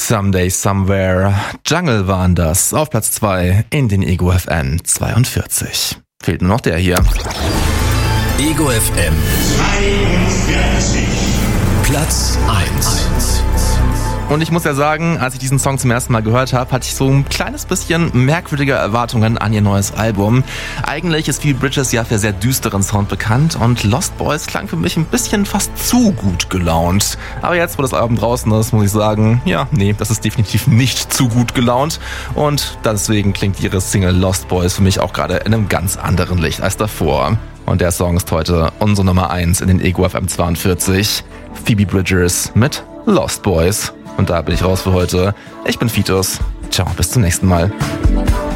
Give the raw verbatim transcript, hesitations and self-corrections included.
Someday Somewhere. Jungle waren das. Auf Platz zwei in den Ego F M zweiundvierzig. Fehlt nur noch der hier. Ego F M zweiundvierzig. Platz eins. Und ich muss ja sagen, als ich diesen Song zum ersten Mal gehört habe, hatte ich so ein kleines bisschen merkwürdige Erwartungen an ihr neues Album. Eigentlich ist Phoebe Bridgers ja für sehr düsteren Sound bekannt und Lost Boys klang für mich ein bisschen fast zu gut gelaunt. Aber jetzt, wo das Album draußen ist, muss ich sagen, ja, nee, das ist definitiv nicht zu gut gelaunt. Und deswegen klingt ihre Single Lost Boys für mich auch gerade in einem ganz anderen Licht als davor. Und der Song ist heute unsere Nummer eins in den Ego F M zweiundvierzig. Phoebe Bridgers mit Lost Boys. Und da bin ich raus für heute. Ich bin Fitus. Ciao, bis zum nächsten Mal.